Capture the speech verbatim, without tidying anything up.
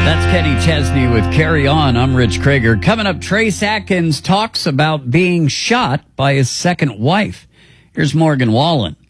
That's Kenny Chesney with Carry On. I'm Rich Krager. Coming up, Trace Atkins talks about being shot by his second wife. Here's Morgan Wallen.